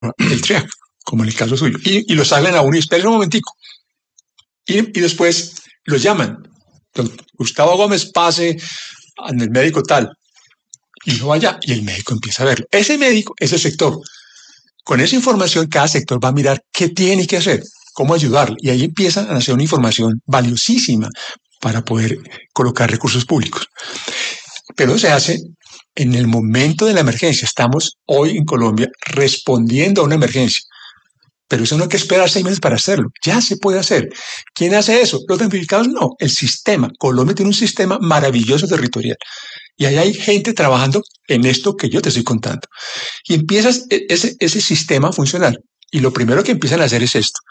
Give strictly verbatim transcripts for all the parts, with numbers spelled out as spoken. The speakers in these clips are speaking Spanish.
el triaje, como en el caso suyo, y, y lo salen a uno y esperen un momentico. Y, y después los llaman. Don Gustavo Gómez, pase al médico tal, y no vaya, y el médico empieza a verlo. Ese médico es el sector. Con esa información, cada sector va a mirar qué tiene que hacer, cómo ayudarle, y ahí empiezan a hacer una información valiosísima para poder colocar recursos públicos. Pero se hace en el momento de la emergencia. Estamos hoy en Colombia respondiendo a una emergencia. Pero eso no hay que esperar seis meses para hacerlo. Ya se puede hacer. ¿Quién hace eso? Los damnificados no, el sistema. Colombia tiene un sistema maravilloso territorial. Y ahí hay gente trabajando en esto que yo te estoy contando. Y empiezas ese, ese sistema a funcionar. Y lo primero que empiezan a hacer es esto.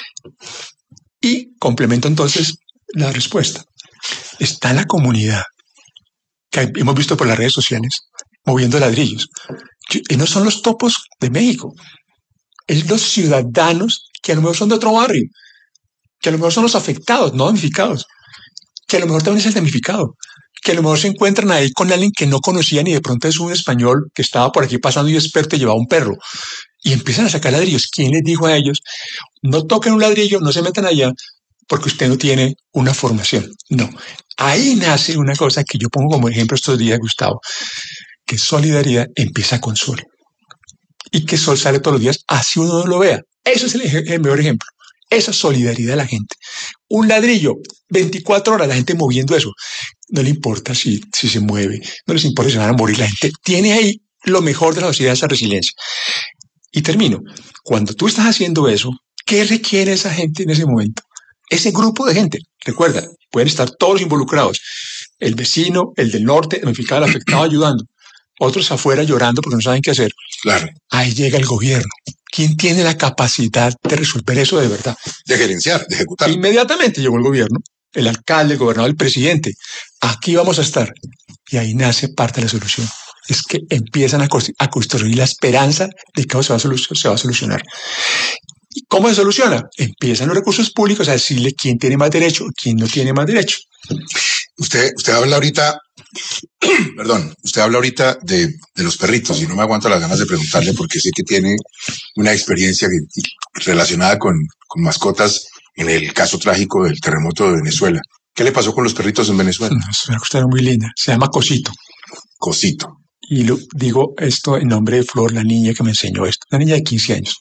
Y complemento entonces la respuesta. Está la comunidad, que hemos visto por las redes sociales, moviendo ladrillos. Y no son los topos de México. Es los ciudadanos que a lo mejor son de otro barrio, que a lo mejor son los afectados, no damnificados, que a lo mejor también es el damnificado, que a lo mejor se encuentran ahí con alguien que no conocían y de pronto es un español que estaba por aquí pasando y experto y llevaba un perro. Y empiezan a sacar ladrillos. ¿Quién les dijo a ellos? No toquen un ladrillo, no se metan allá, porque usted no tiene una formación. No. Ahí nace una cosa que yo pongo como ejemplo estos días, Gustavo, que solidaridad empieza con Sol. Y que Sol sale todos los días, así uno no lo vea. Eso es el, el mejor ejemplo. Esa solidaridad de la gente. Un ladrillo, veinticuatro horas, la gente moviendo eso. No le importa si, si se mueve, no les importa si se van a morir. La gente tiene ahí lo mejor de la sociedad, esa resiliencia. Y termino. Cuando tú estás haciendo eso, ¿qué requiere esa gente en ese momento? Ese grupo de gente. Recuerda, pueden estar todos involucrados. El vecino, el del norte, el damnificado, el afectado ayudando. Otros afuera llorando porque no saben qué hacer. Claro. Ahí llega el gobierno. ¿Quién tiene la capacidad de resolver eso de verdad? De gerenciar, de ejecutar. Inmediatamente llegó el gobierno, el alcalde, el gobernador, el presidente. Aquí vamos a estar. Y ahí nace parte de la solución. Es que empiezan a, a construir la esperanza de que se va, a se va a solucionar. ¿Y cómo se soluciona? Empiezan los recursos públicos a decirle quién tiene más derecho y quién no tiene más derecho. Usted, usted habla ahorita, perdón, usted habla ahorita de, de los perritos y no me aguanto las ganas de preguntarle porque sé que tiene una experiencia que, relacionada con, con mascotas en el caso trágico del terremoto de Venezuela. ¿Qué le pasó con los perritos en Venezuela? No, es una cuestión muy linda. Se llama Cosito. Cosito. Y lo, digo esto en nombre de Flor, la niña que me enseñó esto. Una niña de quince años.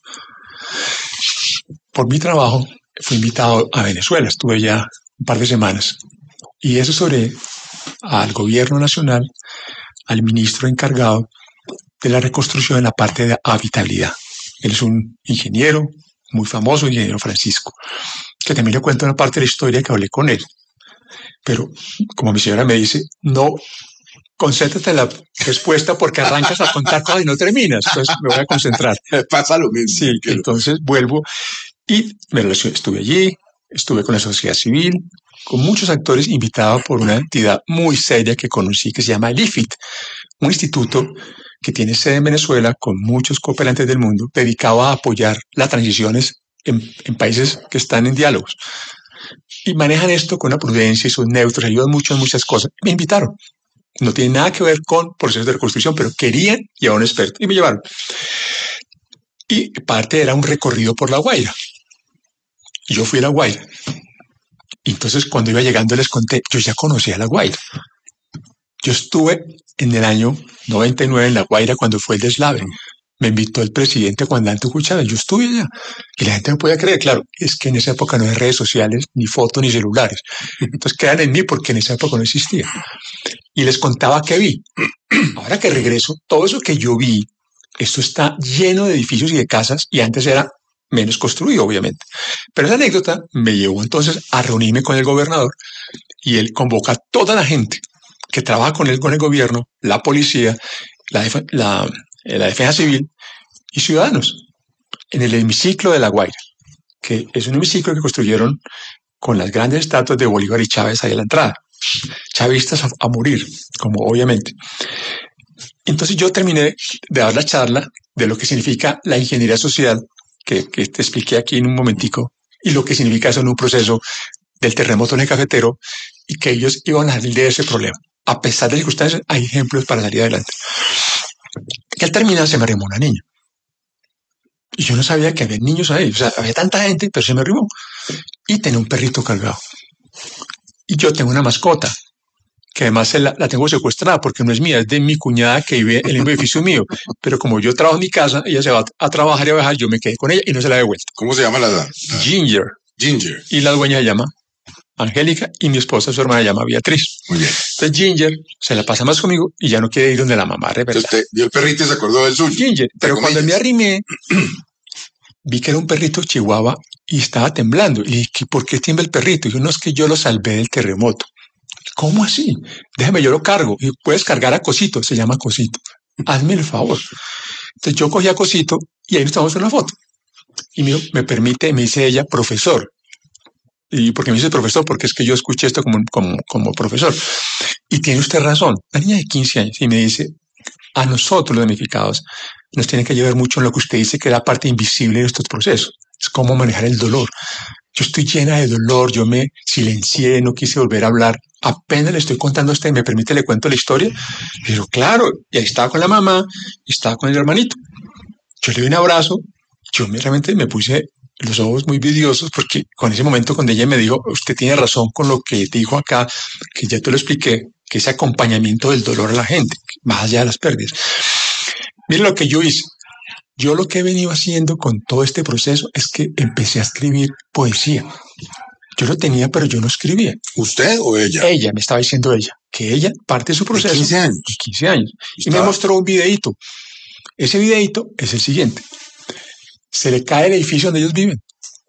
Por mi trabajo fui invitado a Venezuela. Estuve ya un par de semanas. Y eso sobre al gobierno nacional, al ministro encargado de la reconstrucción en la parte de habitabilidad. Él es un ingeniero muy famoso, ingeniero Francisco, que también le cuento una parte de la historia que hablé con él. Pero, como mi señora me dice, no concéntrate en la respuesta porque arrancas a contar cosas y no terminas. Entonces me voy a concentrar. Pasa lo mismo. Sí, entonces vuelvo y me relacioné, estuve allí, estuve con la sociedad civil, con muchos actores invitados por una entidad muy seria que conocí que se llama el I F I T, un instituto que tiene sede en Venezuela con muchos cooperantes del mundo dedicado a apoyar las transiciones en, en países que están en diálogos. Y manejan esto con una prudencia y son neutros, ayudan mucho en muchas cosas. Me invitaron. No tiene nada que ver con procesos de reconstrucción, pero querían llevar a un experto y me llevaron. Y parte era un recorrido por La Guaira. Y yo fui a La Guaira. Y entonces cuando iba llegando les conté, yo ya conocía La Guaira. Yo estuve en el año noventa y nueve en La Guaira cuando fue el deslave. Me invitó el presidente Juan Dante Cuchara, yo estuve allá. Y la gente no podía creer, claro, es que en esa época no hay redes sociales, ni fotos, ni celulares. Entonces quedan en mí porque en esa época no existía. Y les contaba qué vi. Ahora que regreso, todo eso que yo vi, esto está lleno de edificios y de casas, y antes era menos construido, obviamente. Pero esa anécdota me llevó entonces a reunirme con el gobernador, y él convoca a toda la gente que trabaja con él, con el gobierno, la policía, la, la, la defensa civil y ciudadanos, en el hemiciclo de La Guaira, que es un hemiciclo que construyeron con las grandes estatuas de Bolívar y Chávez ahí a la entrada. Chavistas a, a morir, como obviamente. Entonces yo terminé de dar la charla de lo que significa la ingeniería social, que, que te expliqué aquí en un momentico, y lo que significa eso en un proceso del terremoto en el cafetero, y que ellos iban a salir de ese problema. A pesar de las circunstancias, hay ejemplos para salir adelante. Y al terminar se me arrimó una niña. Y yo no sabía que había niños ahí. O sea, había tanta gente, pero se me arrimó. Y tenía un perrito cargado. Y yo tengo una mascota, que además la, la tengo secuestrada porque no es mía, es de mi cuñada que vive en el mismo edificio mío. Pero como yo trabajo en mi casa, ella se va a trabajar y a viajar, yo me quedé con ella y no se la he devuelto. ¿Cómo se llama la, la? Ginger. Ginger. Y la dueña se llama Angélica y mi esposa, su hermana, se llama Beatriz. Muy bien. Entonces Ginger se la pasa más conmigo y ya no quiere ir donde la mamá, ¿verdad? Entonces usted vio el perrito y se acordó del suyo. Ginger. Pero cuando me arrimé, vi que era un perrito chihuahua y estaba temblando. Y dije, ¿por qué tiembla el perrito? Y yo, no, es que yo lo salvé del terremoto. ¿Cómo así? Déjame, yo lo cargo. Y puedes cargar a Cosito, se llama Cosito. Hazme el favor. Entonces yo cogí a Cosito y ahí nos tomamos una foto. Y me, me permite, me dice ella, profesor. ¿Y por qué me dice profesor? Porque es que yo escuché esto como, como, como profesor. Y tiene usted razón. Una niña de quince años y me dice, a nosotros los damnificados nos tiene que ayudar mucho en lo que usted dice que es la parte invisible de estos procesos. Es cómo manejar el dolor. Yo estoy llena de dolor, yo me silencié, no quise volver a hablar. Apenas le estoy contando a usted, ¿me permite le cuento la historia? Pero claro, y ahí estaba con la mamá, y estaba con el hermanito. Yo le di un abrazo, yo me, realmente me puse los ojos muy vidriosos porque con ese momento cuando ella me dijo, usted tiene razón con lo que dijo acá, que ya te lo expliqué, que ese acompañamiento del dolor a la gente, más allá de las pérdidas. Mire lo que yo hice. Yo lo que he venido haciendo con todo este proceso es que empecé a escribir poesía. Yo lo tenía, pero yo no escribía. ¿Usted o ella? Ella, me estaba diciendo ella, que ella parte de su proceso. ¿De quince años? quince años. Y me mostró un videíto. Ese videíto es el siguiente. Se le cae el edificio donde ellos viven.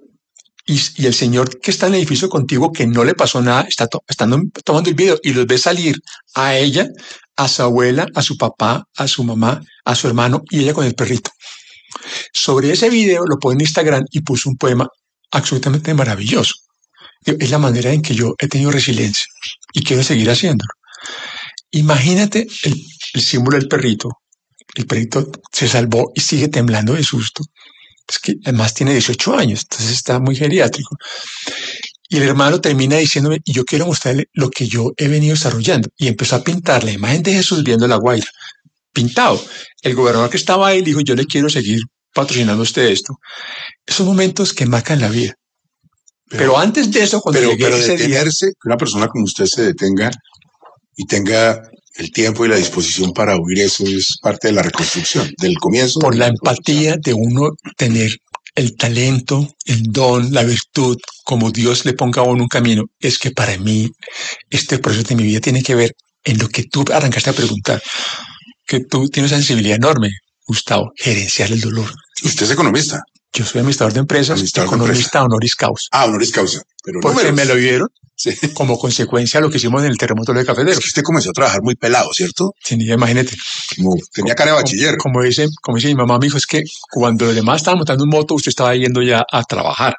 Y, y el señor que está en el edificio contigo, que no le pasó nada, está to estando, tomando el video y los ve salir a ella, a su abuela, a su papá, a su mamá, a su hermano y ella con el perrito. Sobre ese video lo pone en Instagram y puso un poema absolutamente maravilloso. Es la manera en que yo he tenido resiliencia y quiero seguir haciéndolo. Imagínate el, el símbolo del perrito. El perrito se salvó y sigue temblando de susto. Es que además tiene dieciocho años, entonces está muy geriátrico. Y el hermano termina diciéndome, y yo quiero mostrarle lo que yo he venido desarrollando. Y empezó a pintar la imagen de Jesús viendo la Guaira. Pintado. El gobernador que estaba ahí dijo, yo le quiero seguir patrocinando a usted esto. Esos momentos que marcan la vida. Pero, pero antes de eso, cuando pero, llegué pero ese detenerse, día, que una persona como usted se detenga y tenga el tiempo y la disposición para oír eso es parte de la reconstrucción, del comienzo. Por de la, la empatía de uno tener el talento, el don, la virtud, como Dios le ponga a uno un camino, es que para mí este proceso de mi vida tiene que ver en lo que tú arrancaste a preguntar, que tú tienes una sensibilidad enorme, Gustavo, gerenciar el dolor. Usted es economista. Yo soy administrador de empresas, administrador economista de empresa. honoris causa. Ah, honoris causa. Pero porque números. Me lo dieron sí. como consecuencia de lo que hicimos en el terremoto de Cafetero. Es que usted comenzó a trabajar muy pelado, ¿cierto? Sí, imagínate. Como, tenía cara de bachiller. Como, como, dice, como dice mi mamá, me dijo, es que cuando los demás estaban montando un moto, usted estaba yendo ya a trabajar.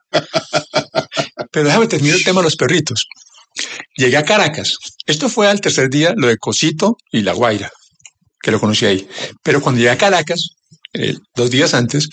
Pero déjame terminar el tema de los perritos. Llegué a Caracas. Esto fue al tercer día, lo de Cosito y La Guaira, que lo conocí ahí. Pero cuando llegué a Caracas, eh, dos días antes,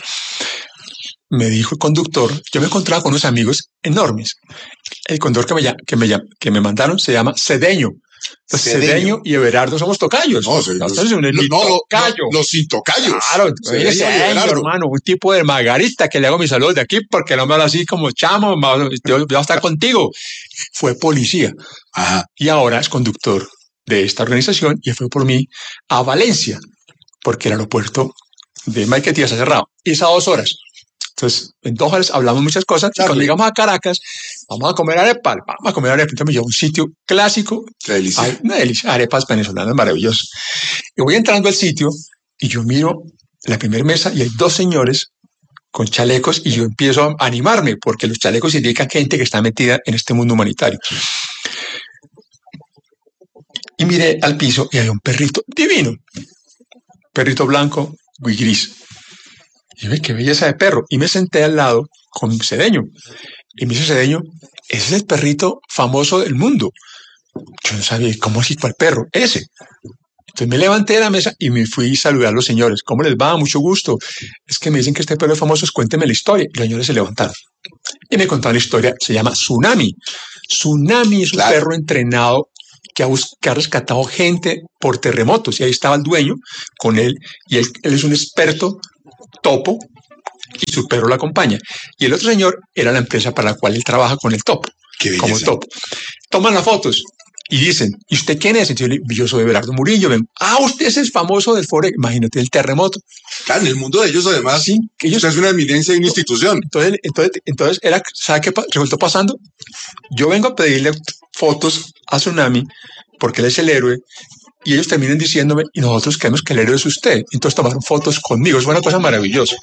me dijo el conductor, yo me encontraba con unos amigos enormes. El conductor que me, que me, que me mandaron se llama Cedeño. Entonces, Cedeño. Cedeño y Everardo somos tocayos. No, sí, Nosotros los, un no, tocayo. No, los sin tocayos. Claro, Cedeño, Cedeño, hermano, un tipo de Margarita que le hago mi saludo de aquí porque el hombre habla así como chamo, yo, yo voy a estar contigo. Fue policía. Ajá. Y ahora es conductor de esta organización y fue por mí a Valencia porque el aeropuerto de Maiquetía se ha cerrado. Y es a dos horas. Entonces, en dos horas hablamos muchas cosas. Claro. Y cuando llegamos a Caracas, vamos a comer arepas, vamos a comer arepas. Entonces me llevo a un sitio clásico. Qué delicia. Hay una delicia, arepas venezolanas maravillosas. Y voy entrando al sitio y yo miro la primera mesa y hay dos señores con chalecos y yo empiezo a animarme porque los chalecos indican gente que está metida en este mundo humanitario. Y miré al piso y hay un perrito divino. Perrito blanco y gris. Y ve qué belleza de perro. Y me senté al lado con Cedeño. Y me dice Cedeño, ese es el perrito famoso del mundo. Yo no sabía cómo así cuál perro, ese. Entonces me levanté de la mesa y me fui a saludar a los señores. ¿Cómo les va? Mucho gusto. Es que me dicen que este perro es famoso, cuénteme la historia. Y los señores se levantaron. Y me contaron la historia, se llama Tsunami. Tsunami es un claro. perro entrenado que ha, que ha rescatado gente por terremotos. Y ahí estaba el dueño con él. Y él, él es un experto topo y su perro lo acompaña. Y el otro señor era la empresa para la cual él trabaja con el Top, como Top. Toman las fotos y dicen, ¿y usted quién es? Entonces, yo soy Everardo Murillo. Ven, ah, usted es el famoso del Forex. Imagínate, el terremoto. Claro, en el mundo de ellos, además, sí, que ellos, usted es una eminencia y una institución. Entonces, entonces, entonces era, ¿sabe qué resultó pasando? Yo vengo a pedirle fotos a Tsunami porque él es el héroe. Y ellos terminan diciéndome, y nosotros creemos que el héroe es usted. Entonces tomaron fotos conmigo. Es una cosa maravillosa.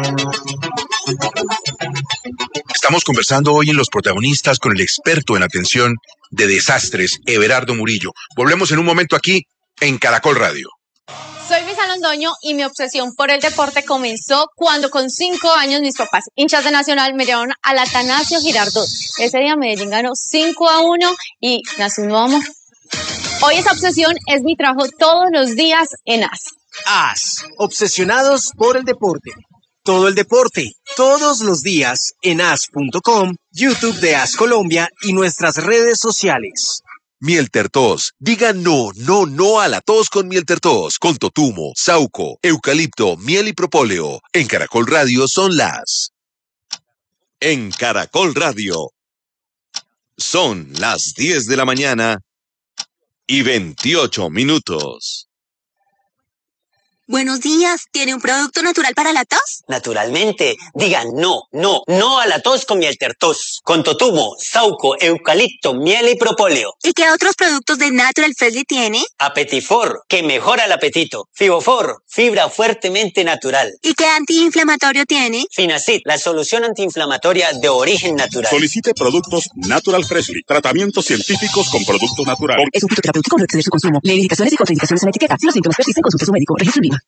Estamos conversando hoy en Los Protagonistas con el experto en atención de desastres, Everardo Murillo. Volvemos en un momento aquí en Caracol Radio. Soy Luisa Londoño y mi obsesión por el deporte comenzó cuando con cinco años mis papás, hinchas de Nacional, me llevaron al Atanasio Girardot. Ese día Medellín ganó cinco a uno y nació un nuevo amor. Hoy esa obsesión es mi trabajo todos los días en A S. A S, obsesionados por el deporte. Todo el deporte, todos los días en A S punto com, YouTube de A S Colombia y nuestras redes sociales. Mieltertos. Diga no, no, no a la tos con Mieltertos, con totumo, sauco, eucalipto, miel y propóleo. En Caracol Radio son las... En Caracol Radio. Son las diez de la mañana y veintiocho minutos. Buenos días, ¿tiene un producto natural para la tos? Naturalmente, digan no, no, no a la tos con Mieltertos, con totumo, sauco, eucalipto, miel y propóleo. ¿Y qué otros productos de Natural Freshly tiene? Apetifor, que mejora el apetito. Fibofor, fibra fuertemente natural. ¿Y qué antiinflamatorio tiene? Finacid, la solución antiinflamatoria de origen natural. Solicite productos Natural Freshly, tratamientos científicos con productos naturales. Es un fitoterapéutico, no exceder su consumo. Lee indicaciones y contraindicaciones en la etiqueta. Si los síntomas persisten, consulte a su médico. Registro INVIMA.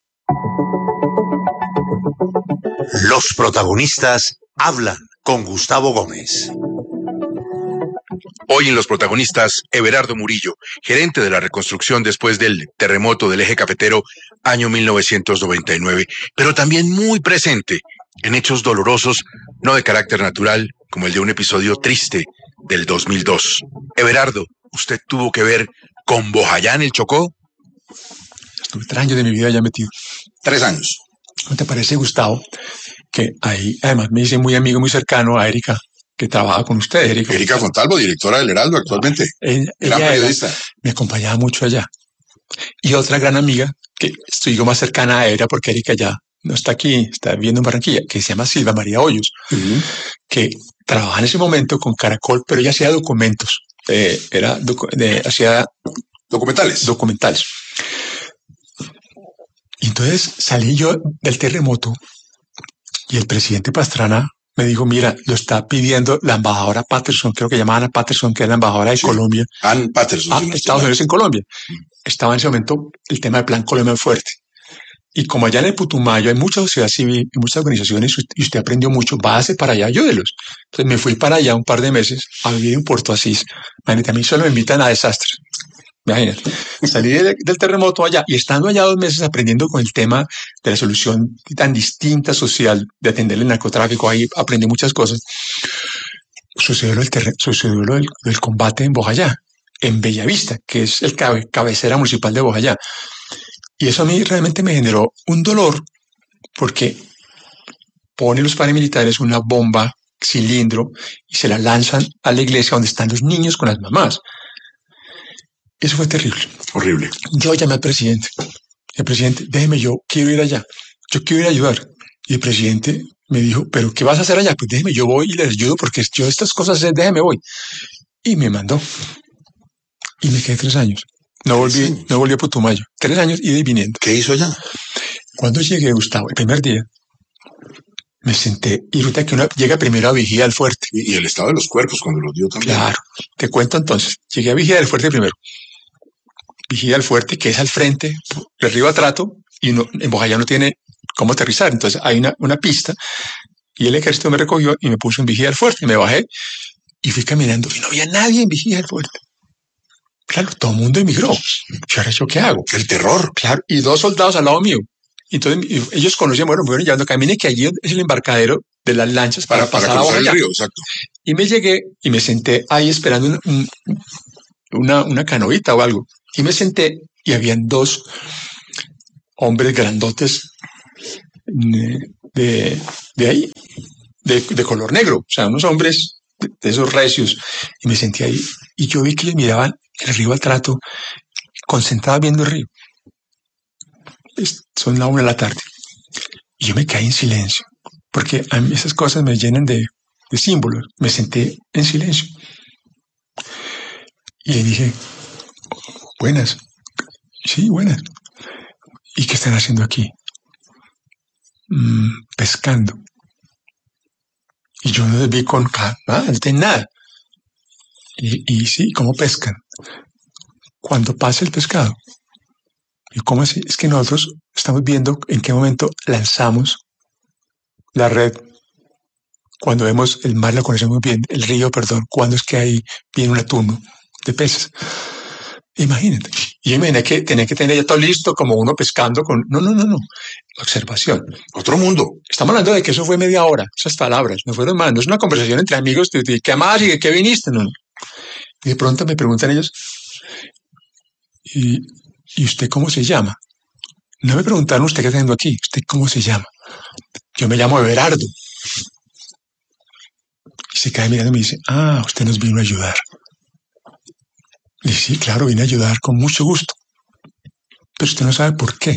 Los protagonistas hablan con Gustavo Gómez. Hoy en Los Protagonistas, Everardo Murillo, gerente de la reconstrucción después del terremoto del eje cafetero año mil novecientos noventa y nueve, pero también muy presente en hechos dolorosos, no de carácter natural, como el de un episodio triste del dos mil dos. Everardo, ¿usted tuvo que ver con Bojayá en el Chocó? Estuve tres años de mi vida ya metido. Tres años. ¿No te parece, Gustavo, que ahí además me hice muy amigo, muy cercano a Erika, que trabaja con usted? Erika, Erika Fontalvo, directora del Heraldo actualmente. Ella, gran ella periodista. Era, me acompañaba mucho allá. Y otra gran amiga, que estoy más cercana a ella porque Erika ya no está aquí, está viviendo en Barranquilla, que se llama Silva María Hoyos, uh-huh. que trabajaba en ese momento con Caracol, pero ella hacía documentos, eh, era docu- de, hacía documentales. documentales. Y entonces salí yo del terremoto y el presidente Pastrana me dijo, mira, lo está pidiendo la embajadora Patterson, creo que llamaban a Patterson, que es la embajadora de sí. Colombia. Ann Patterson. Ah, sí, Estados Unidos en Colombia. Mm. Estaba en ese momento el tema del Plan Colombia fuerte. Y como allá en el Putumayo hay mucha sociedad civil y muchas organizaciones y usted aprendió mucho, váyase para allá, ayúdelos. Entonces me fui para allá un par de meses a vivir en Puerto Asís. Imagínate, a mí solo me invitan a desastres. Imagínate, salí del, del terremoto allá y estando allá dos meses aprendiendo con el tema de la solución tan distinta social de atender el narcotráfico, ahí aprendí muchas cosas. Sucedió, el terre- sucedió lo del, el combate en Bojayá, en Bellavista, que es el cabe, cabecera municipal de Bojayá. Y eso a mí realmente me generó un dolor porque ponen los paramilitares una bomba, cilindro, y se la lanzan a la iglesia donde están los niños con las mamás. Eso fue terrible. Horrible. Yo llamé al presidente. El presidente, déjeme, yo quiero ir allá. Yo quiero ir a ayudar. Y el presidente me dijo, ¿pero qué vas a hacer allá? Pues déjeme, yo voy y les ayudo porque yo estas cosas, déjeme, voy. Y me mandó. Y me quedé tres años. No volví, sí. no volví a Putumayo. Tres años ida y viniendo. ¿Qué hizo allá? Cuando llegué, Gustavo, el primer día, me senté y resulta que uno llega primero a Vigía del Fuerte. Y, y el estado de los cuerpos cuando los dio también. Claro. Te cuento entonces. Llegué a Vigía del Fuerte primero. Vigía del Fuerte, que es al frente, de arriba a Trato, y uno, en Bojayá no tiene cómo aterrizar. Entonces hay una, una pista y el ejército me recogió y me puso en Vigía del Fuerte. Y me bajé y fui caminando y no había nadie en Vigía del Fuerte. Claro, todo el mundo emigró. ¿Yo qué hago? El terror. Claro, y dos soldados al lado mío. Entonces ellos conocían, bueno, me fueron llevando, camine que allí es el embarcadero de las lanchas para, para pasar para a el río, exacto. Y me llegué y me senté ahí esperando un, un, una, una canoita o algo. Y me senté y habían dos hombres grandotes, de, de ahí, de, de color negro, o sea, unos hombres de, de esos recios, y me sentí ahí, y yo vi que les miraban el río al trato, concentrada viendo el río. Es, son la una de la tarde, y yo me caí en silencio, porque a mí esas cosas me llenan de, de símbolos. Me senté en silencio, y le dije, buenas, sí, buenas, ¿y qué están haciendo aquí? Mm, pescando. Y yo no les vi con nada, no tienen nada. Y, y sí, ¿cómo pescan? Cuando pasa el pescado. ¿Y cómo así? Es que nosotros estamos viendo en qué momento lanzamos la red. Cuando vemos el mar, lo conocemos bien, el río, perdón, cuando es que ahí viene un atún de peces. Imagínate. Y yo imaginé que tenía que tener ya todo listo, como uno pescando con... No, no, no, no. Observación. Otro mundo. Estamos hablando de que eso fue media hora, esas palabras. Me fueron mal. No es una conversación entre amigos de, de ¿qué más y de qué viniste? No, no. Y de pronto me preguntan ellos, ¿y, ¿y usted cómo se llama? No me preguntaron, ¿usted qué está haciendo aquí? ¿Usted cómo se llama? Yo me llamo Everardo. Y se cae mirando y me dice, ah, usted nos vino a ayudar. Y sí, claro, vine a ayudar con mucho gusto. Pero usted no sabe por qué.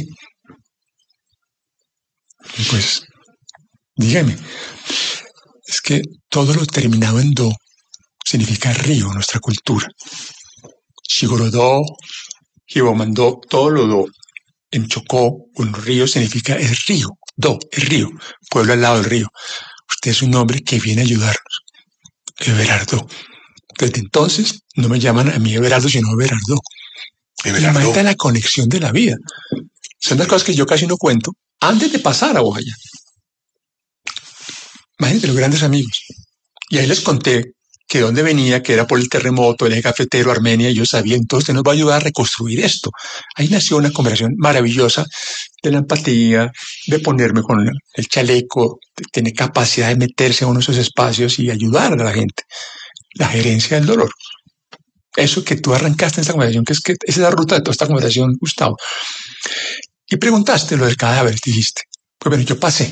Y pues, dígame, es que todo lo terminado en do significa río en nuestra cultura. Shigorodó, Hibomandó, todo lo do en Chocó, un río significa el río, do, el río, pueblo al lado del río. Usted es un hombre que viene a ayudarnos. Everardo. Desde entonces no me llaman a mí Everardo, sino Everardo. Everardo. Imagínate la conexión de la vida. Son las cosas que yo casi no cuento antes de pasar a Bojayá. Imagínate los grandes amigos. Y ahí les conté que de dónde venía, que era por el terremoto, el eje cafetero, Armenia, y yo sabía, entonces nos va a ayudar a reconstruir esto. Ahí nació una conversación maravillosa de la empatía, de ponerme con el chaleco, de tener capacidad de meterse en uno de esos espacios y ayudar a la gente. La gerencia del dolor. Eso que tú arrancaste en esta conversación, que es que esa es la ruta de toda esta conversación, Gustavo. Y preguntaste lo del cadáver, dijiste. Pues bueno, yo pasé.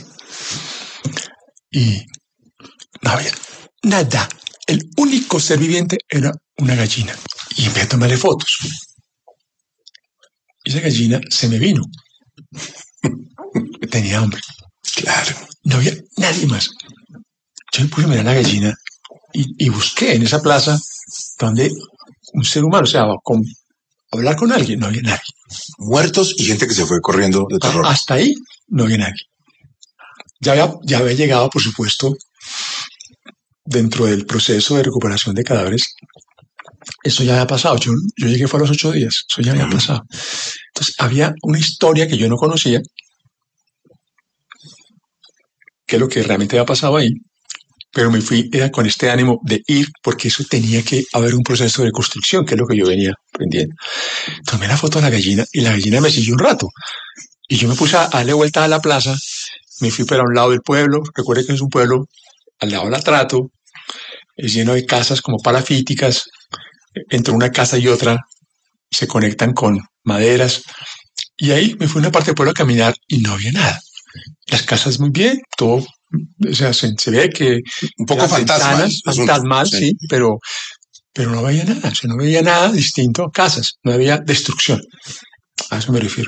Y no había nada. El único ser viviente era una gallina. Y empecé a tomarle fotos. Y esa gallina se me vino. Tenía hambre. Claro. No había nadie más. Yo me puse a mirar a la gallina y, y busqué en esa plaza donde un ser humano, o sea, con, hablar con alguien, no había nadie. Muertos y gente que se fue corriendo de terror. Hasta ahí no había nadie. Ya había, ya había llegado, por supuesto, dentro del proceso de recuperación de cadáveres. Eso ya había pasado. Yo, yo llegué fue a los ocho días. Eso ya había pasado. Entonces, había una historia que yo no conocía, que es lo que realmente había pasado ahí, pero me fui era con este ánimo de ir, porque eso tenía que haber un proceso de reconstrucción, que es lo que yo venía aprendiendo. Tomé la foto de la gallina y la gallina me siguió un rato. Y yo me puse a darle vuelta a la plaza, me fui para un lado del pueblo. Recuerde que es un pueblo al lado del Atrato, es lleno de casas como palafíticas. Entre una casa y otra se conectan con maderas. Y ahí me fui a una parte del pueblo a caminar y no había nada. Las casas muy bien, todo, o sea, se, se ve que un poco fantasmal, fantasmal, sí, sí, pero, pero no había nada, o sea, no había nada distinto a casas, no había destrucción. A eso me refiero.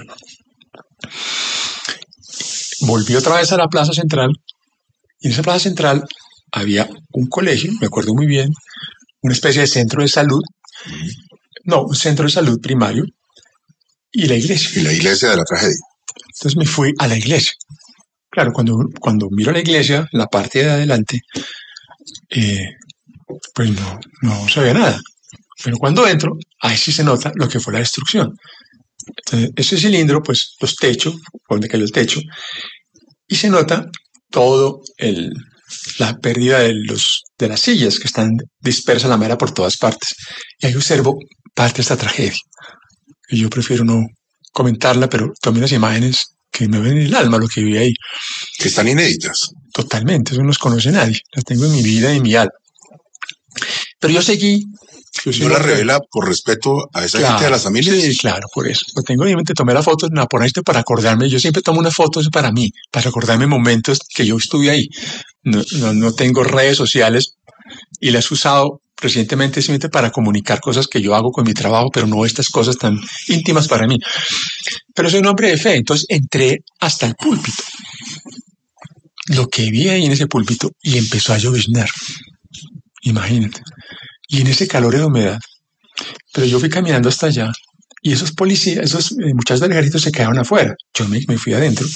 Volví otra vez a la plaza central, y en esa plaza central había un colegio, me acuerdo muy bien, una especie de centro de salud, no, un centro de salud primario, y la iglesia. Y la iglesia de la tragedia. Entonces me fui a la iglesia. Claro, cuando, cuando miro la iglesia, la parte de adelante, eh, pues no, no se ve nada. Pero cuando entro, ahí sí se nota lo que fue la destrucción. Entonces, ese cilindro, pues los techos, por donde cayó el techo, y se nota todo el, la pérdida de, los, de las sillas que están dispersas la madera por todas partes. Y ahí observo parte de esta tragedia. Y yo prefiero no comentarla, pero tomé unas imágenes que me ven en el alma lo que vi ahí. Que están inéditas. Totalmente, eso no los conoce nadie. Las tengo en mi vida y en mi alma. Pero yo seguí. Yo ¿No la revela por respeto a esa claro, gente, a las familias? Sí, claro, por eso. Lo tengo en mi mente, tomé la foto, no, por ahí para acordarme. Yo siempre tomo unas fotos para mí, para acordarme momentos que yo estuve ahí. No, no, no tengo redes sociales y las he usado recientemente simplemente para comunicar cosas que yo hago con mi trabajo, pero no estas cosas tan íntimas para mí. Pero soy un hombre de fe, entonces entré hasta el púlpito. Lo que vi ahí en ese púlpito y empezó a lloviznar. Imagínate. Y en ese calor y humedad. Pero yo fui caminando hasta allá y esos policías, esos eh, muchachos del ejército se quedaron afuera. Yo me, me fui adentro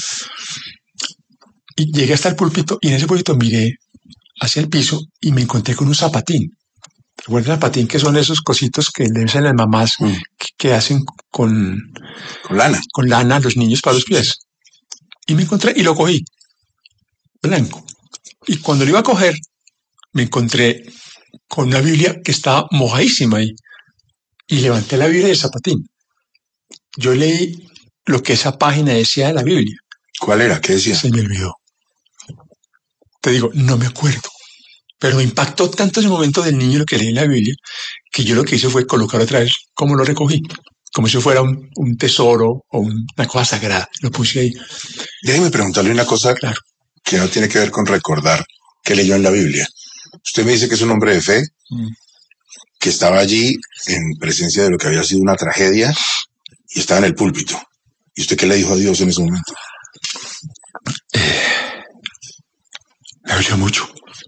y llegué hasta el púlpito y en ese púlpito miré hacia el piso y me encontré con un zapatín. ¿Recuerdan el zapatín? Que son esos cositos que le hacen las mamás mm. que, que hacen con, con lana. Con lana a los niños para los pies. Y me encontré y lo cogí. Blanco. Y cuando lo iba a coger, me encontré con una Biblia que estaba mojadísima ahí. Y levanté la Biblia del zapatín. Yo leí lo que esa página decía de la Biblia. ¿Cuál era? ¿Qué decía? Se me olvidó. Te digo, no me acuerdo. Pero me impactó tanto ese momento del niño lo que leí en la Biblia, que yo lo que hice fue colocar otra vez como lo recogí. Como si fuera un, un tesoro o un, una cosa sagrada. Lo puse ahí. Déjeme preguntarle una cosa claro. que no tiene que ver con recordar qué leyó en la Biblia. Usted me dice que es un hombre de fe, mm. que estaba allí en presencia de lo que había sido una tragedia y estaba en el púlpito. ¿Y usted qué le dijo a Dios en ese momento? Eh, me dolió mucho.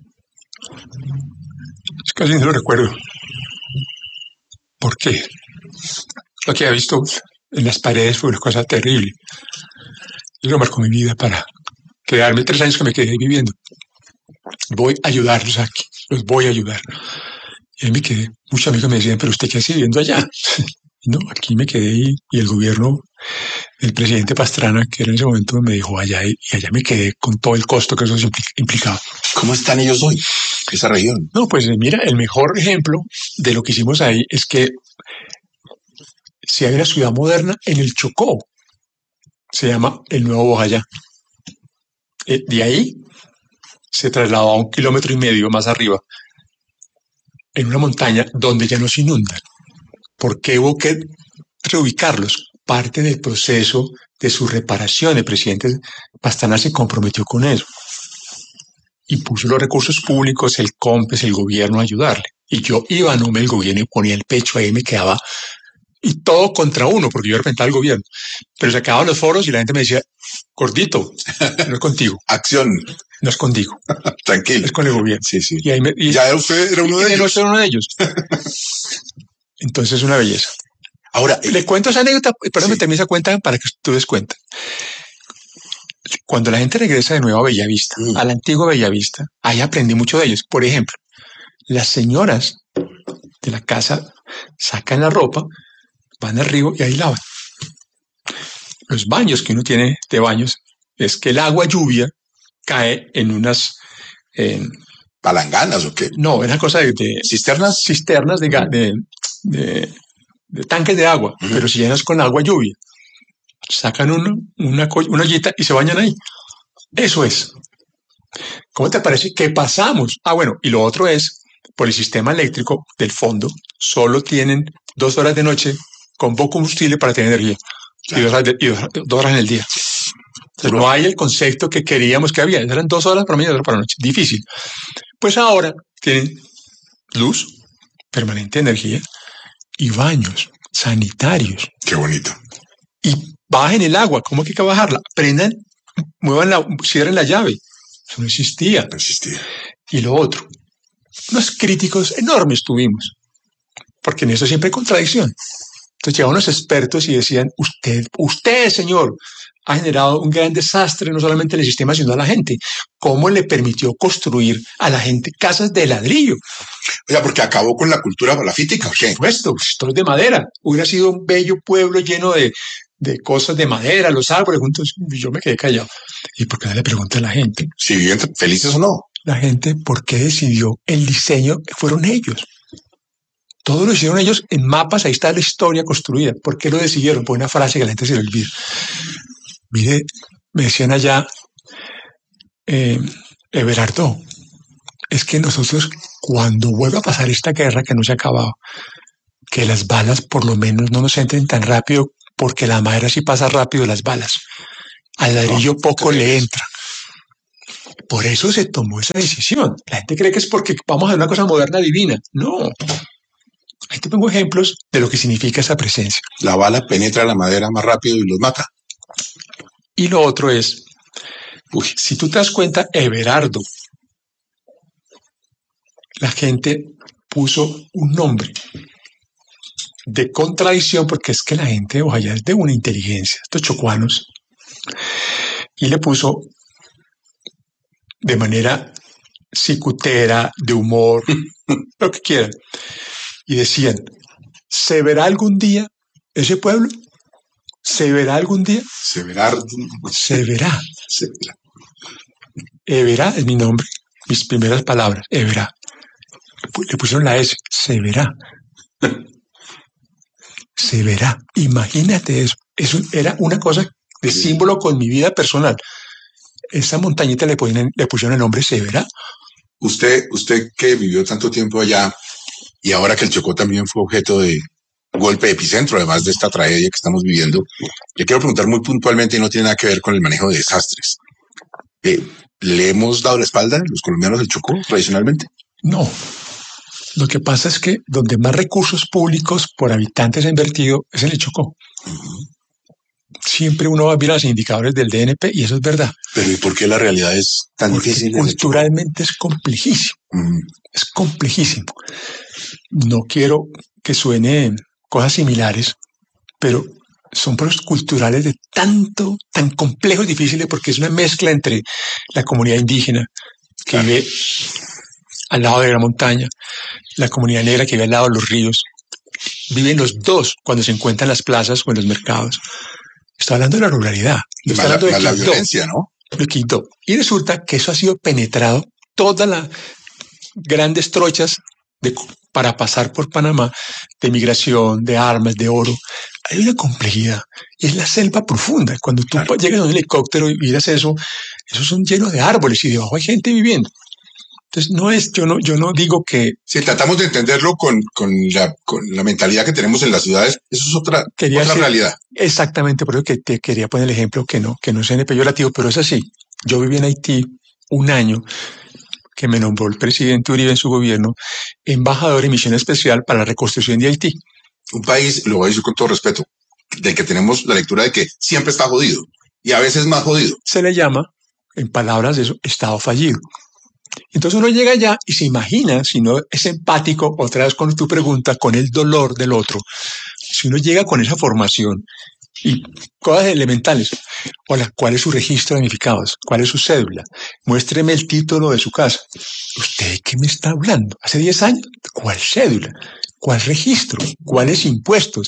Es casi no lo recuerdo. ¿Por qué? Lo que había visto en las paredes fue una cosa terrible. Eso marcó mi vida para quedarme tres años que me quedé viviendo. Voy a ayudarlos aquí, los voy a ayudar. Y ahí me quedé. Muchos amigos me decían, pero usted qué hace viviendo allá. No, aquí me quedé y, y el gobierno, el presidente Pastrana, que era en ese momento, me dijo allá y, y allá me quedé con todo el costo que eso implicaba. ¿Cómo están ellos hoy, esa región? No, pues mira, el mejor ejemplo de lo que hicimos ahí es que si hay una ciudad moderna en el Chocó, se llama el Nuevo Bojayá. Eh, de ahí se trasladó a un kilómetro y medio más arriba, en una montaña donde ya no se inundan. ¿Por qué hubo que reubicarlos? Parte del proceso de su reparación. El presidente Pastrana se comprometió con eso y puso los recursos públicos, el COMPES, el gobierno a ayudarle. Y yo iba a nombre del gobierno y ponía el pecho ahí, me quedaba, y todo contra uno, porque yo representaba al gobierno. Pero se acababan los foros y la gente me decía, gordito, no es contigo. Acción. No es contigo. Tranquilo. Es con el gobierno. Sí, sí. Y ahí me, y, ya usted era uno de y ellos. Era uno de ellos. Entonces es una belleza. Ahora, le cuento esa anécdota, perdón, sí. también se cuenta para que tú des cuenta. Cuando la gente regresa de nuevo a Bellavista, mm. a la antigua Bellavista, ahí aprendí mucho de ellos. Por ejemplo, las señoras de la casa sacan la ropa, van al río y ahí lavan. Los baños que uno tiene de baños es que el agua lluvia cae en unas... Eh, ¿palanganas o qué? No, era cosa de... de ¿cisternas? Cisternas de, de, de, de tanques de agua, uh-huh. pero si llenas con agua lluvia. Sacan uno, una, una ollita y se bañan ahí. Eso es. ¿Cómo te parece que pasamos? Ah, bueno, y lo otro es, por el sistema eléctrico del fondo, solo tienen dos horas de noche con poco combustible para tener energía. Claro. Y, dos horas, de, y dos, dos horas en el día. Entonces, no hay el concepto que queríamos que había. Eran dos horas para mañana y dos horas para la noche. Difícil. Pues ahora tienen luz, permanente energía y baños sanitarios. Qué bonito. Y bajen el agua. ¿Cómo que hay que bajarla? Prendan, muevan la, cierren la llave. Eso no existía. No existía. Y lo otro, unos críticos enormes tuvimos, porque en eso siempre hay contradicción. Entonces llegaban unos expertos y decían, usted, usted, señor, ha generado un gran desastre, no solamente en el sistema, sino a la gente. ¿Cómo le permitió construir a la gente casas de ladrillo? O sea, porque acabó con la cultura palafítica, ¿o qué? Por supuesto, esto es de madera. Hubiera sido un bello pueblo lleno de, de cosas de madera, los árboles juntos. Y yo me quedé callado. ¿Y por qué no le pregunté a la gente? Si viven felices o no. La gente, ¿por qué decidió el diseño? Fueron ellos. Todo lo hicieron ellos en mapas, ahí está la historia construida. ¿Por qué lo decidieron? Por una frase que la gente se le olvida. Mire, me decían allá, eh, Everardo, es que nosotros cuando vuelva a pasar esta guerra que no se ha acabado, que las balas por lo menos no nos entren tan rápido, porque la madera sí pasa rápido las balas. Al ladrillo no, poco le entra. Por eso se tomó esa decisión. La gente cree que es porque vamos a hacer una cosa moderna divina. No. Ahí te pongo ejemplos de lo que significa esa presencia. La bala penetra la madera más rápido y los mata. Y lo otro es, uy, si tú te das cuenta, Everardo, la gente puso un nombre de contradicción, porque es que la gente de Bojayá es de una inteligencia, estos chocuanos, y le puso de manera cicutera, de humor, lo que quieran, y decían, ¿se verá algún día ese pueblo? ¿Se verá algún día? Se verá. Se verá. Se verá. Everá es mi nombre, mis primeras palabras, Everá. Le pusieron la S, se verá. Se verá. Imagínate eso. Eso era una cosa de símbolo con mi vida personal. Esa montañita le, ponen, le pusieron el nombre Se verá. Usted, usted que vivió tanto tiempo allá y ahora que el Chocó también fue objeto de golpe de epicentro, además de esta tragedia que estamos viviendo, le quiero preguntar muy puntualmente y no tiene nada que ver con el manejo de desastres. Eh, ¿Le hemos dado la espalda los colombianos del Chocó tradicionalmente? No. Lo que pasa es que donde más recursos públicos por habitantes ha invertido es en el Chocó. Uh-huh. Siempre uno va a mirar los indicadores del D N P y eso es verdad. Pero ¿y por qué la realidad es tan Porque difícil? Culturalmente es complejísimo. Uh-huh. Es complejísimo. No quiero que suene cosas similares, pero son procesos culturales de tanto, tan complejos y difíciles, porque es una mezcla entre la comunidad indígena que claro. vive al lado de la montaña, la comunidad negra que vive al lado de los ríos. Viven los dos cuando se encuentran en las plazas o en los mercados. Está hablando de la ruralidad. No está hablando de la violencia, ¿no? De Quito. Y resulta que eso ha sido penetrado, todas las grandes trochas de, para pasar por Panamá, de migración, de armas, de oro. Hay una complejidad. Y es la selva profunda. Cuando tú claro. llegas a un helicóptero y miras eso, esos son llenos de árboles y debajo hay gente viviendo. Entonces, no es, yo no, yo no digo que... Si tratamos de entenderlo con, con, la, con la mentalidad que tenemos en las ciudades, eso es otra, otra decir, realidad. Exactamente, por eso que te quería poner el ejemplo que no, que no sea peyorativo, pero es así. Yo viví en Haití un año, que me nombró el presidente Uribe en su gobierno, embajador en misión especial para la reconstrucción de Haití. Un país, lo voy a decir con todo respeto, del que tenemos la lectura de que siempre está jodido, y a veces más jodido. Se le llama, en palabras de eso, estado fallido. Entonces uno llega allá y se imagina, si no es empático, otra vez con tu pregunta, con el dolor del otro, si uno llega con esa formación y cosas elementales, hola, ¿cuál es su registro de damnificados? ¿Cuál es su cédula? Muéstreme el título de su casa. ¿Usted de qué me está hablando? ¿Hace diez años? ¿Cuál cédula? ¿Cuál registro? ¿Cuáles impuestos?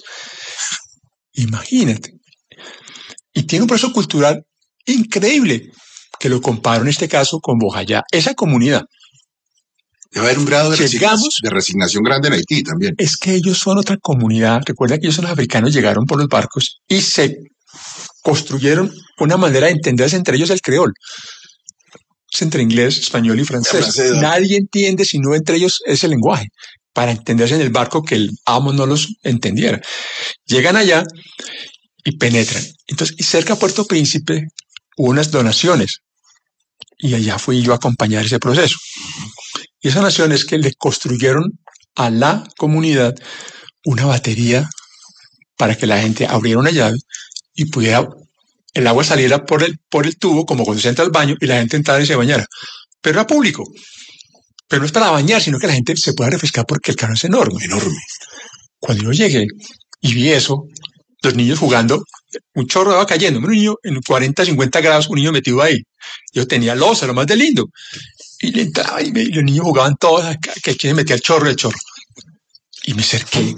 Imagínate. Y tiene un proceso cultural increíble, que lo comparo en este caso con Bojayá, esa comunidad. Debe haber un grado de, resignación, de resignación grande en Haití también. Es que ellos son otra comunidad. Recuerda que ellos son los africanos, llegaron por los barcos y se construyeron una manera de entenderse entre ellos el creol. Es entre inglés, español y francés. Nadie entiende si no entre ellos ese lenguaje, para entenderse en el barco que el amo no los entendiera. Llegan allá y penetran. Entonces, y cerca a Puerto Príncipe hubo unas donaciones. Y allá fui yo a acompañar ese proceso. Y esas donaciones que le construyeron a la comunidad una batería para que la gente abriera una llave y pudiera, el agua saliera por el, por el tubo, como cuando se entra al baño, y la gente entrara y se bañara. Pero era público. Pero no es para bañar, sino que la gente se pueda refrescar porque el cañón es enorme. Enorme. Cuando yo llegué y vi eso, los niños jugando, un chorro de agua cayendo, un niño en cuarenta, cincuenta grados, un niño metido ahí. Yo tenía loza, lo más de lindo. Y le entraba y, me, y los niños jugaban todos, que, que me metía el chorro, el chorro. Y me acerqué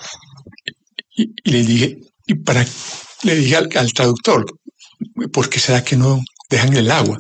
y, y le dije, y para, le dije al, al traductor, ¿por qué será que no dejan el agua?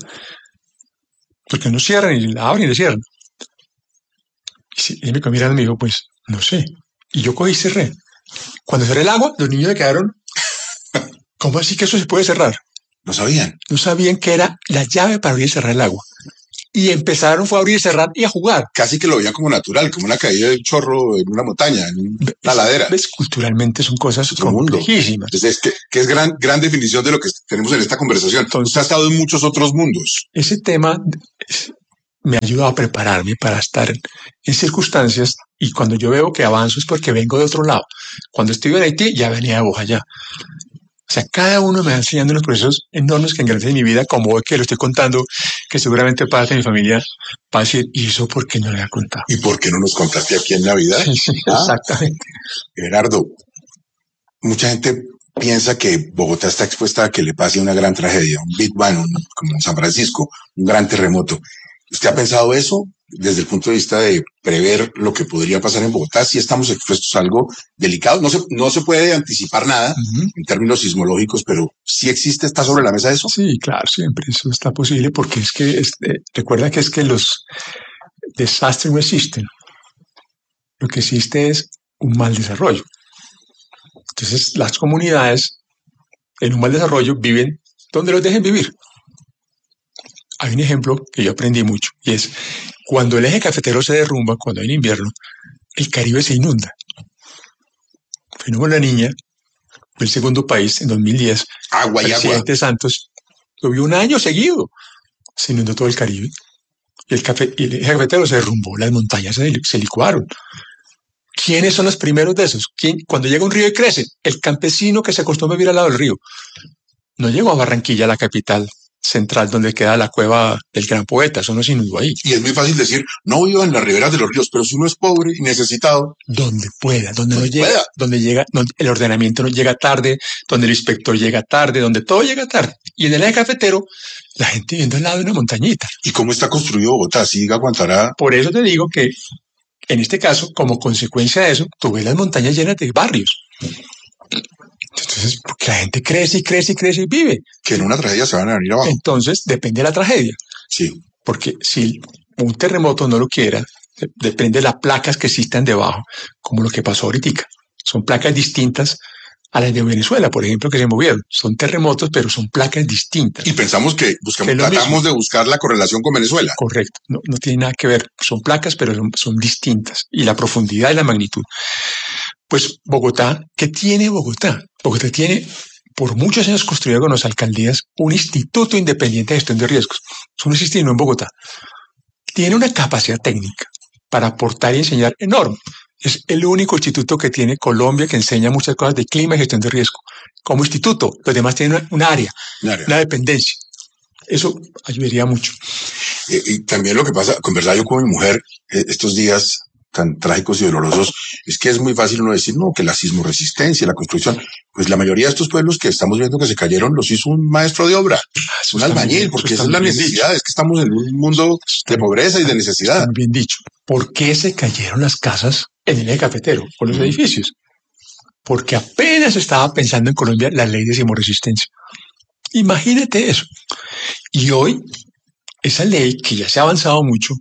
Porque no cierran y la abren y le cierran. Y, y me quedó mirando y me dijo, pues, no sé. Y yo cogí y cerré. Cuando cerré el agua, los niños me quedaron, ¿cómo así que eso se puede cerrar? No sabían. No sabían que era la llave para abrir y cerrar el agua. Y empezaron fue a abrir y cerrar y a jugar. Casi que lo veían como natural, como una caída de un chorro en una montaña, en una ladera. ¿Ves? Culturalmente son cosas complejísimas. Entonces, es que, que es gran, gran definición de lo que tenemos en esta conversación. Entonces, usted ha estado en muchos otros mundos. Ese tema me ha ayudado a prepararme para estar en, en circunstancias, y cuando yo veo que avanzo es porque vengo de otro lado. Cuando estuve en Haití ya venía de Bojayá. O sea, cada uno me va enseñando unos procesos enormes que engrandecen mi vida, como hoy que lo estoy contando, que seguramente parte de mi familia va a decir, ¿y eso por qué no le había contado? ¿Y por qué no nos contaste aquí en Navidad? Sí, sí, ah, exactamente. Gerardo, mucha gente piensa que Bogotá está expuesta a que le pase una gran tragedia, un Big Bang, un, como en San Francisco, un gran terremoto. ¿Usted ha pensado eso desde el punto de vista de prever lo que podría pasar en Bogotá? Si estamos expuestos a algo delicado, no se, no se puede anticipar nada uh-huh. en términos sismológicos, pero sí existe, ¿está sobre la mesa eso? Sí, claro, siempre eso está posible, porque es que, este, recuerda que es que los desastres no existen. Lo que existe es un mal desarrollo. Entonces, las comunidades en un mal desarrollo viven donde los dejen vivir. Hay un ejemplo que yo aprendí mucho, y es cuando el eje cafetero se derrumba, cuando hay un invierno, el Caribe se inunda. Fuimos una niña, fue el segundo país en dos mil diez, agua y presidente agua. Santos, lo vio un año seguido, se inundó todo el Caribe, y el, café, y el eje cafetero se derrumbó, las montañas se, se licuaron. ¿Quiénes son los primeros de esos? ¿Quién, cuando llega un río y crece? El campesino que se acostumbra a vivir al lado del río. No llegó a Barranquilla, la capital central, donde queda la cueva del gran poeta, eso no se inundó ahí. Y es muy fácil decir, no vivo en las riberas de los ríos, pero si uno es pobre y necesitado, donde pueda, donde no donde llega, pueda. donde llega, donde el ordenamiento no llega tarde, donde el inspector llega tarde, donde todo llega tarde. Y en el eje cafetero, la gente viviendo al lado de una montañita. ¿Y cómo está construido Bogotá? ¿Sí aguantará? Por eso te digo que, en este caso, como consecuencia de eso, tú ves las montañas llenas de barrios. Entonces, porque la gente crece y crece y crece y vive. Que en una tragedia se van a venir abajo. Entonces, depende de la tragedia. Sí. Porque si un terremoto no lo quiera, depende de las placas que existan debajo, como lo que pasó ahorita. Son placas distintas a las de Venezuela, por ejemplo, que se movieron. Son terremotos, pero son placas distintas. Y pensamos que buscamos, que tratamos mismo. de buscar la correlación con Venezuela. Correcto. No, no tiene nada que ver. Son placas, pero son, son distintas. Y la profundidad y la magnitud. Pues Bogotá, ¿qué tiene Bogotá? Bogotá tiene, por muchos años construido con las alcaldías, un instituto independiente de gestión de riesgos. Eso no existe en Bogotá. Tiene una capacidad técnica para aportar y enseñar enorme. Es el único instituto que tiene Colombia que enseña muchas cosas de clima y gestión de riesgo. Como instituto, los demás tienen una, una área, un área, una dependencia. Eso ayudaría mucho. Eh, y también lo que pasa, conversaba yo con mi mujer eh, estos días tan trágicos y dolorosos, es que es muy fácil uno decir, no, que la sismoresistencia, la construcción, pues la mayoría de estos pueblos que estamos viendo que se cayeron los hizo un maestro de obra, ah, un albañil, porque esa es la necesidad, dicho. Es que estamos en un mundo de pobreza y de necesidad. Está bien dicho. ¿Por qué se cayeron las casas en el eje cafetero o los mm. edificios? Porque apenas estaba pensando en Colombia la ley de sismoresistencia. Imagínate eso. Y hoy, esa ley, que ya se ha avanzado mucho,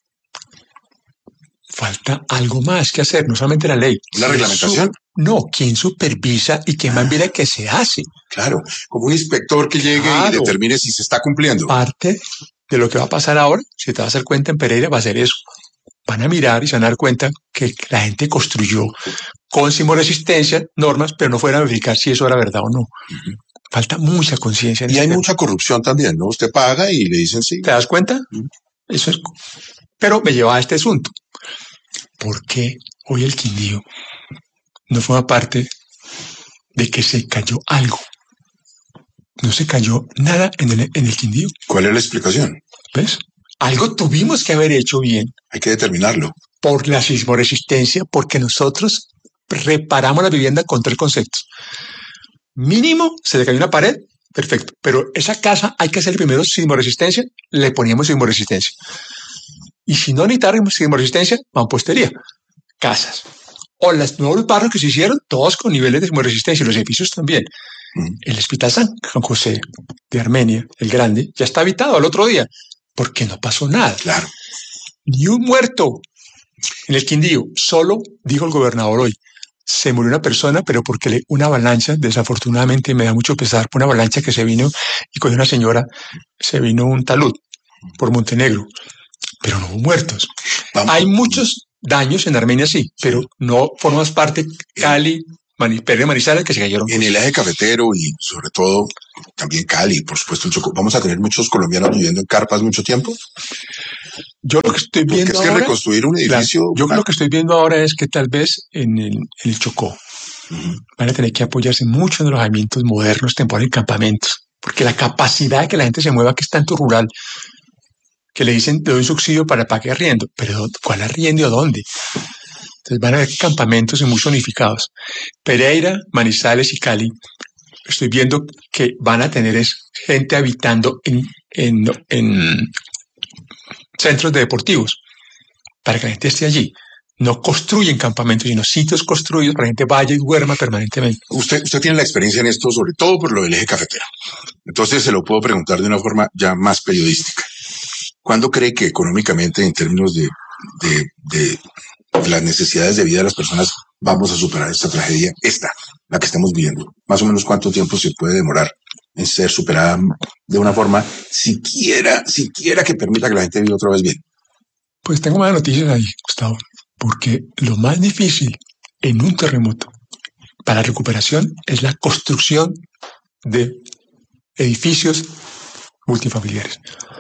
falta algo más que hacer, no solamente la ley. ¿La reglamentación? Su, no, ¿quién supervisa y quién va a ver qué se hace? Claro, como un inspector que llegue claro. y determine si se está cumpliendo. Parte de lo que va a pasar ahora, si te vas a dar cuenta en Pereira, va a ser eso. Van a mirar y se van a dar cuenta que la gente construyó con sismoresistencia normas, pero no fueron a verificar si eso era verdad o no. Uh-huh. Falta mucha conciencia. Y hay tema. Mucha corrupción también, ¿no? Usted paga y le dicen sí. ¿Te das cuenta? Uh-huh. Eso es. Pero me lleva a este asunto. ¿Por qué hoy el Quindío no forma parte de que se cayó algo? No se cayó nada en el, en el Quindío. ¿Cuál es la explicación? ¿Ves? Algo tuvimos que haber hecho bien. Hay que determinarlo. Por la sismoresistencia, porque nosotros reparamos la vivienda con tres conceptos. Mínimo, se le cayó una pared, perfecto. Pero esa casa hay que hacer primero sismoresistencia, le poníamos sismoresistencia. Y si no necesitáramos sismoresistencia, mampostería, casas. O los nuevos barrios que se hicieron, todos con niveles de sismoresistencia, y los edificios también. Mm. El Hospital San José de Armenia, el grande, ya está habitado al otro día, porque no pasó nada. Claro. Ni un muerto en el Quindío. Solo, dijo el gobernador hoy, se murió una persona, pero porque le, una avalancha, desafortunadamente me da mucho pesar, una avalancha que se vino y con una señora se vino un talud. por Montenegro, pero no hubo muertos. Vamos. Hay muchos daños en Armenia, sí, pero no formas parte Cali, Mani- Pereira, Manizales, que se cayeron. En el eje cafetero y sobre todo también Cali, por supuesto, el Chocó. ¿Vamos a tener muchos colombianos viviendo en carpas mucho tiempo? Yo lo que estoy Porque viendo es que ahora, reconstruir un claro, edificio... yo lo que estoy viendo ahora es que tal vez en el, en el Chocó Ujú. van a tener que apoyarse mucho en los alojamientos modernos, temporales y campamentos, porque la capacidad de que la gente se mueva, que es tanto rural, que le dicen, te doy un subsidio para para que arriendo, pero ¿cuál arriendo y a dónde? Entonces van a haber campamentos muy zonificados. Pereira, Manizales y Cali, estoy viendo que van a tener es gente habitando en, en, en centros de deportivos, para que la gente esté allí. No construyen campamentos, sino sitios construidos para que la gente vaya y duerma permanentemente. Usted, usted tiene la experiencia en esto, sobre todo por lo del eje cafetero. Entonces se lo puedo preguntar de una forma ya más periodística. ¿Cuándo cree que económicamente, en términos de, de, de las necesidades de vida de las personas, vamos a superar esta tragedia, esta, la que estamos viviendo? Más o menos cuánto tiempo se puede demorar en ser superada de una forma siquiera, siquiera que permita que la gente viva otra vez bien. Pues tengo malas noticias ahí, Gustavo, porque lo más difícil en un terremoto para recuperación es la construcción de edificios multifamiliares.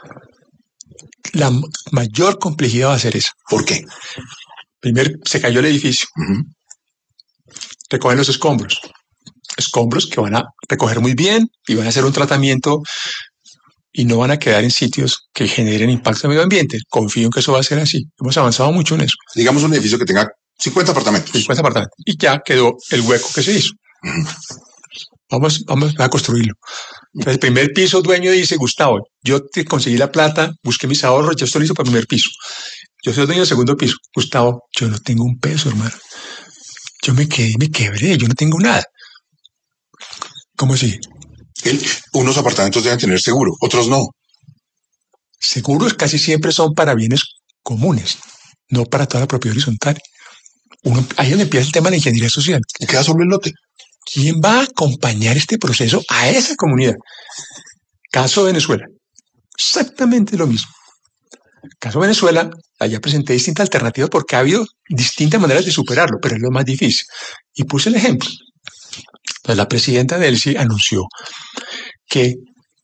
La m- mayor complejidad va a ser esa. ¿Por qué? Primero, se cayó el edificio, Ujú. recogen los escombros. Escombros que van a recoger muy bien y van a hacer un tratamiento y no van a quedar en sitios que generen impacto en el medio ambiente. Confío en que eso va a ser así. Hemos avanzado mucho en eso. Digamos un edificio que tenga cincuenta apartamentos. cincuenta apartamentos. Y ya quedó el hueco que se hizo. Ujú. Vamos, vamos a construirlo. Entonces, el primer piso dueño dice, Gustavo, yo te conseguí la plata, busqué mis ahorros, ya estoy listo para el primer piso. Yo soy el dueño del segundo piso. Gustavo, yo no tengo un peso, hermano. Yo me quedé, me quebré, yo no tengo nada. ¿Cómo así? El- unos apartamentos deben tener seguro, otros no. Seguros casi siempre son para bienes comunes, no para toda la propiedad horizontal. Uno, ahí es donde empieza el tema de la ingeniería social. Y queda sobre el lote. ¿Quién va a acompañar este proceso a esa comunidad? Caso Venezuela. Exactamente lo mismo. Caso Venezuela, allá presenté distintas alternativas porque ha habido distintas maneras de superarlo, pero es lo más difícil. Y puse el ejemplo. Entonces, la presidenta Delcy anunció que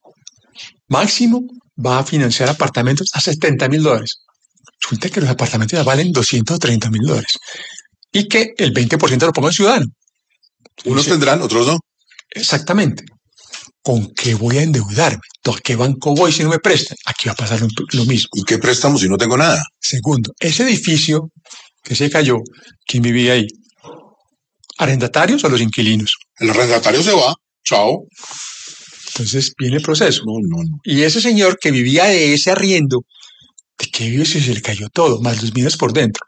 máximo va a financiar apartamentos a setenta mil dólares. Resulta que los apartamentos ya valen doscientos treinta mil dólares y que el veinte por ciento lo ponga el ciudadano. Unos Dice, tendrán, otros no. exactamente. ¿Con qué voy a endeudarme? ¿A qué banco voy si no me prestan? Aquí va a pasar lo, lo mismo. ¿Y qué préstamos si no tengo nada? Segundo, ese edificio que se cayó, ¿quién vivía ahí? ¿Arrendatarios o los inquilinos? El arrendatario se va. Chao. Entonces viene el proceso. No, no, no. Y ese señor que vivía de ese arriendo, ¿de qué vive si se le cayó todo? Más los bienes por dentro.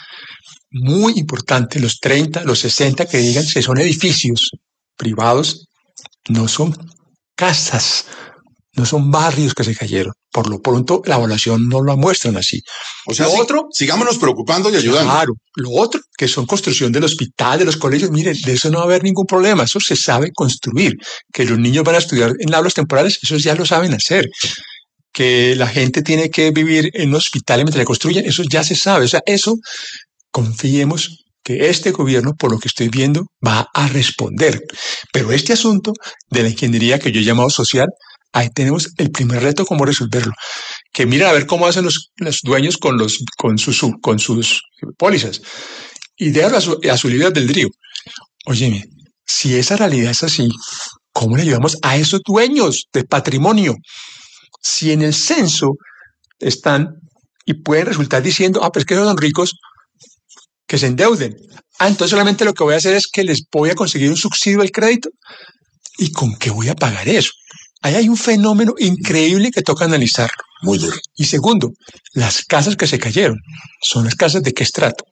Muy importante, los treinta, los sesenta que digan que son edificios privados, no son casas, no son barrios que se cayeron. Por lo pronto, la evaluación no lo muestran así. O sea, Lo sí, otro, sigámonos preocupando y ayudando. claro, lo otro, que son construcción del hospital, de los colegios, miren, de eso no va a haber ningún problema, eso se sabe construir. Que los niños van a estudiar en aulas temporales, eso ya lo saben hacer. Que la gente tiene que vivir en un hospital mientras le construyen, eso ya se sabe. O sea, eso, confiemos que este gobierno, por lo que estoy viendo, va a responder. Pero este asunto de la ingeniería que yo he llamado social, ahí tenemos el primer reto, cómo resolverlo. Que miren a ver cómo hacen los, los dueños con, los, con, sus, con sus pólizas. Y déjalo a su, a su libre albedrío. Óyeme, si esa realidad es así, ¿cómo le ayudamos a esos dueños de patrimonio? Si en el censo están y pueden resultar diciendo, ah, pero es que son ricos, que se endeuden. Ah, entonces solamente lo que voy a hacer es que les voy a conseguir un subsidio al crédito. ¿Y con qué voy a pagar eso? Ahí hay un fenómeno increíble que toca analizarlo. Muy duro. Y segundo, las casas que se cayeron, ¿son las casas de qué estrato?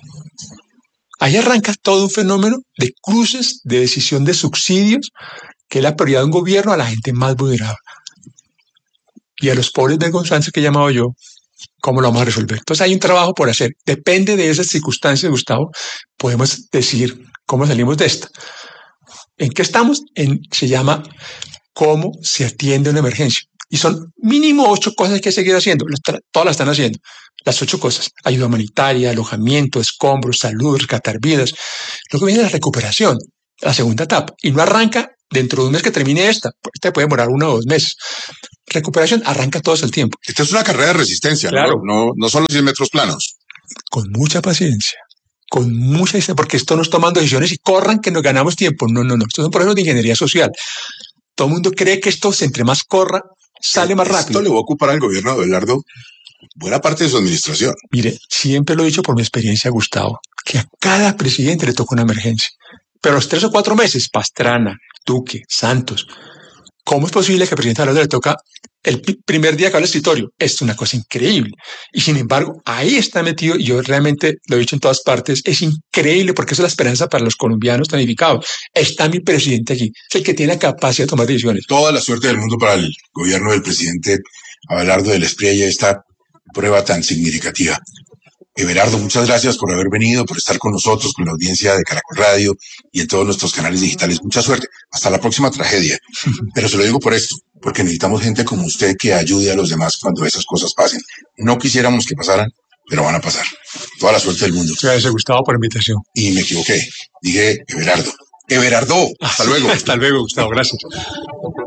Ahí arranca todo un fenómeno de cruces de decisión de subsidios, que es la prioridad de un gobierno a la gente más vulnerable. Y a los pobres vergonzantes que he llamado yo, ¿cómo lo vamos a resolver? Entonces hay un trabajo por hacer. Depende de esas circunstancias, Gustavo, podemos decir cómo salimos de esta. ¿En qué estamos? En, se llama cómo se atiende una emergencia. Y son mínimo ocho cosas que hay que seguir haciendo. Todas las están haciendo. Las ocho cosas. Ayuda humanitaria, alojamiento, escombros, salud, rescatar vidas. Luego viene la recuperación, la segunda etapa. Y no arranca dentro de un mes que termine esta. Esta puede demorar uno o dos meses. Recuperación arranca todo el tiempo. Esta es una carrera de resistencia, claro. ¿no? No, no son los cien metros planos. Con mucha paciencia. Con mucha paciencia, porque esto no es tomando decisiones y corran que nos ganamos tiempo. No, no, no. Estos son procesos de ingeniería social. Todo el mundo cree que esto, entre más corra, sale más rápido. Esto le va a ocupar al gobierno de Abelardo buena parte de su administración. Mire, siempre lo he dicho por mi experiencia, Gustavo, que a cada presidente le toca una emergencia. Pero los tres o cuatro meses, Pastrana, Duque, Santos, ¿cómo es posible que al presidente Abelardo le toca el primer día que va al escritorio? Es una cosa increíble. Y sin embargo, ahí está metido, y yo realmente lo he dicho en todas partes, es increíble porque eso es la esperanza para los colombianos damnificados. Está mi presidente allí, es el que tiene la capacidad de tomar decisiones. Toda la suerte del mundo para el gobierno del presidente Abelardo del Espriella, esta prueba tan significativa. Everardo, muchas gracias por haber venido, por estar con nosotros, con la audiencia de Caracol Radio y en todos nuestros canales digitales. Mucha suerte. Hasta la próxima tragedia. Pero se lo digo por esto, porque necesitamos gente como usted que ayude a los demás cuando esas cosas pasen. No quisiéramos que pasaran, pero van a pasar. Toda la suerte del mundo. Gracias, Gustavo, por la invitación. Y me equivoqué. Dije Everardo. Everardo. Hasta luego. Hasta luego, Gustavo. Gracias.